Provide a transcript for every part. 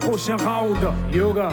Prochain round, yoga.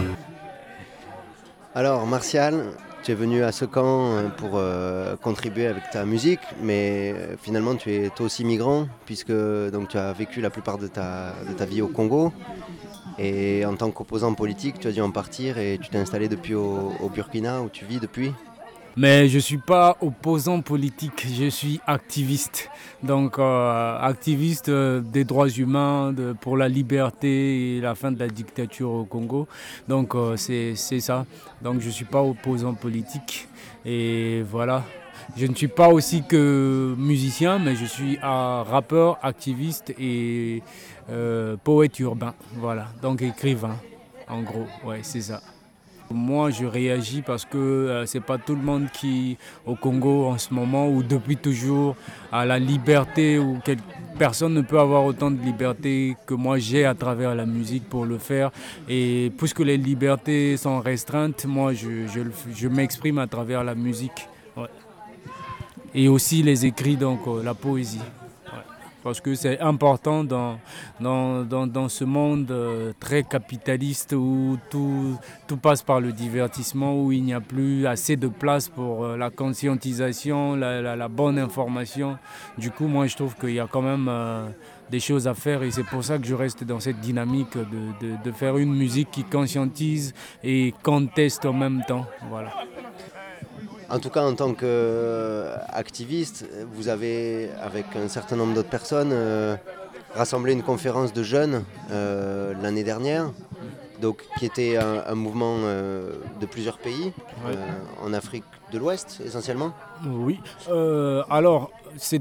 Alors Martial, tu es venu à ce camp pour contribuer avec ta musique, mais finalement tu es toi aussi migrant, puisque donc, tu as vécu la plupart de ta vie au Congo. Et en tant qu'opposant politique, tu as dû en partir et tu t'es installé depuis au Burkina, où tu vis depuis. Mais je ne suis pas opposant politique, je suis activiste. Donc activiste des droits humains, pour la liberté et la fin de la dictature au Congo. Donc c'est ça. Donc je ne suis pas opposant politique. Et voilà. Je ne suis pas aussi que musicien, mais je suis un rappeur, activiste et poète urbain. Voilà. Donc écrivain, en gros. Ouais, c'est ça. Moi, je réagis parce que c'est pas tout le monde qui, au Congo en ce moment, ou depuis toujours, a la liberté, ou personne ne peut avoir autant de liberté que moi j'ai à travers la musique pour le faire. Et puisque les libertés sont restreintes, moi, je m'exprime à travers la musique. Ouais. Et aussi les écrits, donc la poésie. Parce que c'est important dans ce monde très capitaliste où tout passe par le divertissement, où il n'y a plus assez de place pour la conscientisation, la bonne information. Du coup, moi, je trouve qu'il y a quand même des choses à faire et c'est pour ça que je reste dans cette dynamique de faire une musique qui conscientise et conteste en même temps. Voilà. En tout cas, en tant qu'activiste, vous avez, avec un certain nombre d'autres personnes, rassemblé une conférence de jeunes l'année dernière, donc, qui était un mouvement de plusieurs pays, Ouais. en Afrique de l'Ouest essentiellement. Oui. Alors,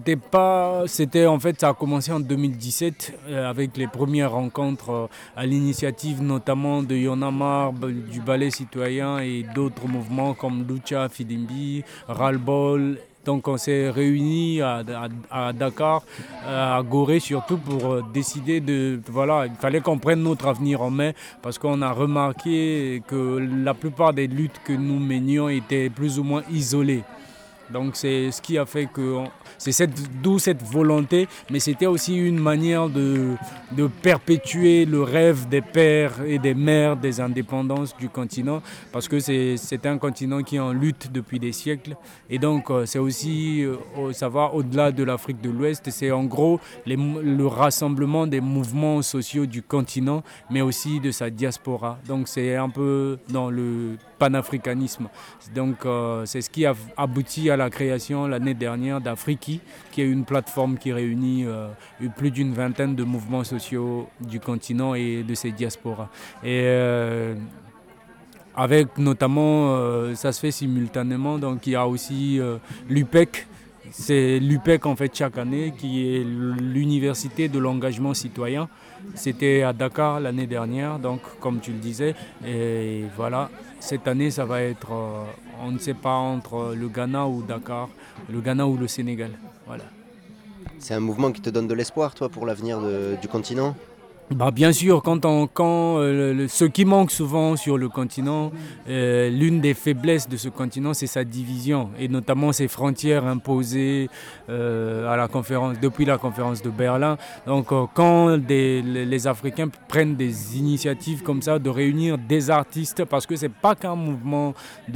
en fait, ça a commencé en 2017 avec les premières rencontres à l'initiative notamment de Yonamar, du Ballet Citoyen et d'autres mouvements comme Lucha, Fidimbi, Ralbol. Donc on s'est réunis à Dakar, à Gorée surtout pour décider il fallait qu'on prenne notre avenir en main parce qu'on a remarqué que la plupart des luttes que nous menions étaient plus ou moins isolées. Donc c'est ce qui a fait que d'où cette volonté, mais c'était aussi une manière de perpétuer le rêve des pères et des mères des indépendances du continent, parce que c'est un continent qui est en lutte depuis des siècles. Et donc c'est aussi, ça va au-delà de l'Afrique de l'Ouest, c'est en gros le rassemblement des mouvements sociaux du continent, mais aussi de sa diaspora. Donc c'est un peu dans le panafricanisme. Donc c'est ce qui a abouti à la création l'année dernière d'Afriki, qui est une plateforme qui réunit plus d'une vingtaine de mouvements sociaux du continent et de ses diasporas. Et avec notamment, ça se fait simultanément, donc il y a aussi l'UPEC. C'est l'UPEC en fait chaque année, qui est l'université de l'engagement citoyen. C'était à Dakar l'année dernière, donc comme tu le disais. Et voilà, cette année ça va être, on ne sait pas, entre le Ghana ou Dakar, le Ghana ou le Sénégal. Voilà. C'est un mouvement qui te donne de l'espoir, toi, pour l'avenir du continent. Bah bien sûr, ce qui manque souvent sur le continent, l'une des faiblesses de ce continent, c'est sa division et notamment ses frontières imposées depuis la conférence de Berlin. Donc, quand les Africains prennent des initiatives comme ça, de réunir des artistes, parce que c'est pas qu'un mouvement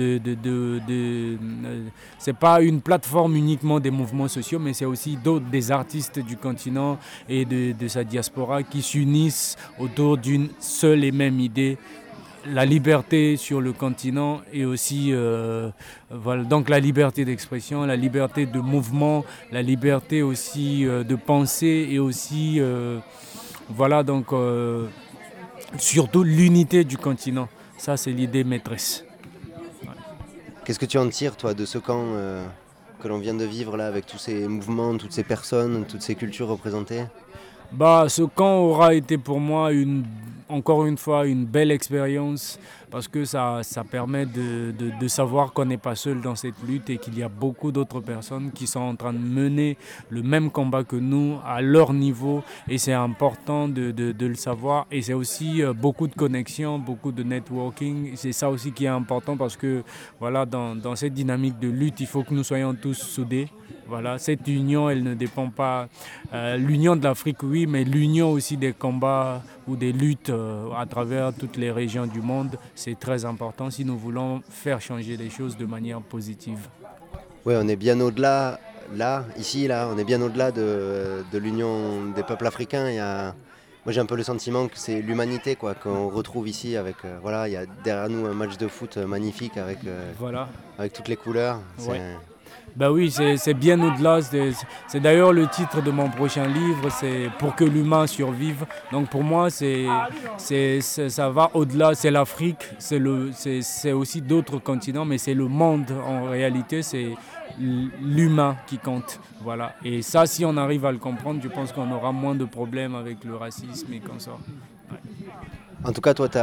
c'est pas une plateforme uniquement des mouvements sociaux, mais c'est aussi des artistes du continent et de sa diaspora qui s'unissent autour d'une seule et même idée, la liberté sur le continent et aussi voilà, donc la liberté d'expression, la liberté de mouvement, la liberté aussi de penser et aussi voilà, donc surtout l'unité du continent. Ça, c'est l'idée maîtresse. Qu'est-ce que tu en tires, toi, de ce camp que l'on vient de vivre là, avec tous ces mouvements, toutes ces personnes, toutes ces cultures représentées? Ce camp aura été pour moi encore une fois une belle expérience parce que ça permet de savoir qu'on n'est pas seul dans cette lutte et qu'il y a beaucoup d'autres personnes qui sont en train de mener le même combat que nous à leur niveau et c'est important de le savoir et c'est aussi beaucoup de connexions, beaucoup de networking. C'est ça aussi qui est important parce que voilà, dans cette dynamique de lutte, il faut que nous soyons tous soudés. Voilà, cette union, elle ne dépend pas. L'union de l'Afrique, oui, mais l'union aussi des combats ou des luttes à travers toutes les régions du monde. C'est très important si nous voulons faire changer les choses de manière positive. Oui, on est bien au-delà, on est bien au-delà de l'union des peuples africains. Moi, j'ai un peu le sentiment que c'est l'humanité quoi, qu'on retrouve ici. Voilà, il y a derrière nous un match de foot magnifique Voilà. avec toutes les couleurs. Ouais. Ben oui, c'est bien au-delà. C'est d'ailleurs le titre de mon prochain livre, c'est Pour que l'humain survive. Donc pour moi, ça va au-delà. C'est l'Afrique, c'est aussi d'autres continents, mais c'est le monde en réalité, c'est l'humain qui compte. Voilà. Et ça, si on arrive à le comprendre, je pense qu'on aura moins de problèmes avec le racisme et comme ça. Ouais. En tout cas, toi,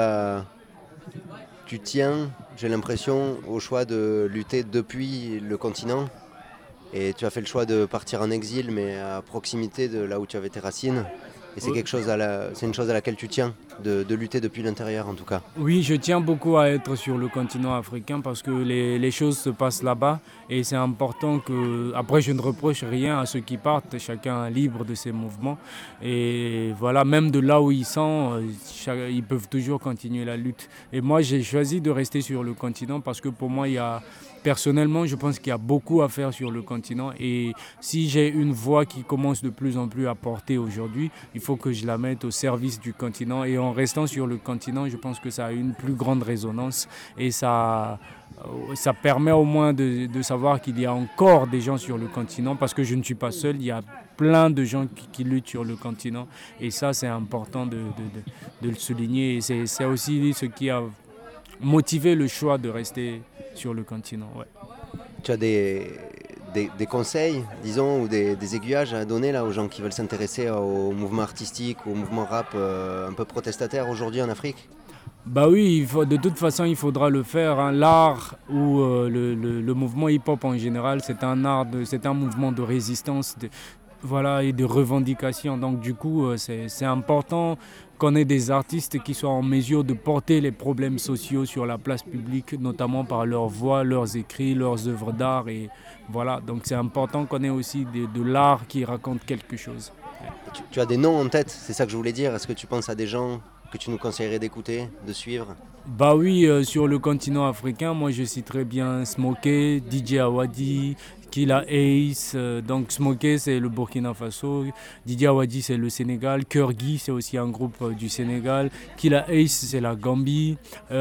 tu tiens, j'ai l'impression, au choix de lutter depuis le continent. Et tu as fait le choix de partir en exil, mais à proximité de là où tu avais tes racines. Et c'est c'est une chose à laquelle tu tiens, de lutter depuis l'intérieur en tout cas. Oui, je tiens beaucoup à être sur le continent africain parce que les choses se passent là-bas et c'est important que... Après, je ne reproche rien à ceux qui partent, chacun est libre de ses mouvements. Et voilà, même de là où ils sont, ils peuvent toujours continuer la lutte. Et moi, j'ai choisi de rester sur le continent parce que pour moi, personnellement, je pense qu'il y a beaucoup à faire sur le continent et si j'ai une voix qui commence de plus en plus à porter aujourd'hui, il faut que je la mette au service du continent et en restant sur le continent, je pense que ça a une plus grande résonance et ça permet au moins de savoir qu'il y a encore des gens sur le continent parce que je ne suis pas seul, il y a plein de gens qui luttent sur le continent et ça c'est important de le souligner et c'est aussi ce qui a motivé le choix de rester sur le continent. Ouais. Tu as des conseils, disons, ou des aiguillages à donner là, aux gens qui veulent s'intéresser au mouvement artistique, au mouvement rap un peu protestataire aujourd'hui en Afrique ? Bah oui, de toute façon, il faudra le faire. Hein. L'art ou le mouvement hip-hop en général, c'est un mouvement de résistance et de revendication. Donc du coup, c'est important qu'on ait des artistes qui soient en mesure de porter les problèmes sociaux sur la place publique, notamment par leur voix, leurs écrits, leurs œuvres d'art. Et voilà, donc c'est important qu'on ait aussi de l'art qui raconte quelque chose. Tu as des noms en tête, c'est ça que je voulais dire. Est-ce que tu penses à des gens que tu nous conseillerais d'écouter, de suivre ? Bah oui, sur le continent africain, moi je citerais bien Smokey, DJ Awadi, Killa Ace, donc Smokey c'est le Burkina Faso, DJ Awadi c'est le Sénégal, Cœur Guy c'est aussi un groupe du Sénégal, Killa Ace c'est la Gambie,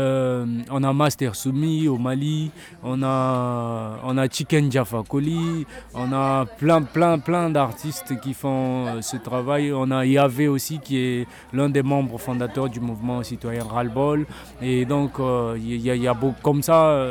on a Master Soumi au Mali, on a Chicken Jaffa Koli, on a plein d'artistes qui font ce travail, on a Yahvé aussi qui est l'un des membres fondateurs du mouvement citoyen Ras-le-Bol et donc il y a beaucoup comme ça.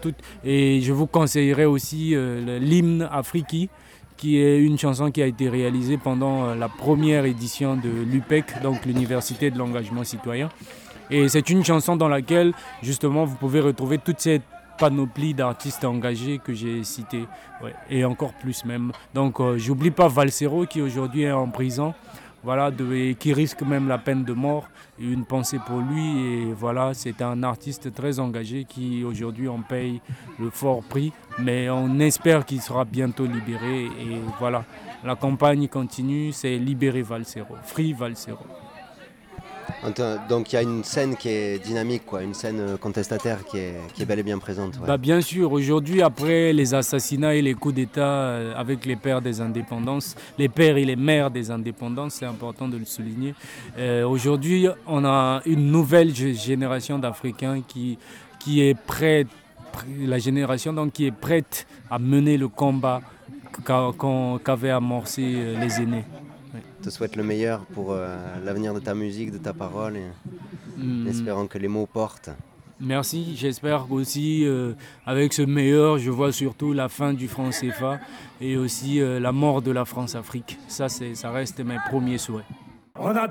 Et je vous conseillerais aussi l'hymne Afriki, qui est une chanson qui a été réalisée pendant la première édition de l'UPEC, donc l'Université de l'engagement citoyen. Et c'est une chanson dans laquelle, justement, vous pouvez retrouver toute cette panoplie d'artistes engagés que j'ai cités, et encore plus même. Donc, j'oublie pas Valsero, qui aujourd'hui est en prison. Voilà, et qui risque même la peine de mort. Une pensée pour lui et voilà, c'est un artiste très engagé qui aujourd'hui en paye le fort prix, mais on espère qu'il sera bientôt libéré et voilà, la campagne continue, c'est libérer Valsero, Free Valsero. Donc il y a une scène qui est dynamique, quoi, une scène contestataire qui est bel et bien présente. Ouais. Bah bien sûr, aujourd'hui, après les assassinats et les coups d'État avec les pères des indépendances, les pères et les mères des indépendances, c'est important de le souligner. Aujourd'hui, on a une nouvelle génération d'Africains qui est prête, la génération donc, qui est prête à mener le combat qu'avaient amorcé les aînés. Je te souhaite le meilleur pour l'avenir de ta musique, de ta parole, en espérant que les mots portent. Merci, j'espère aussi avec ce meilleur, je vois surtout la fin du franc CFA et aussi la mort de la France-Afrique. Ça reste mes premiers souhaits. On a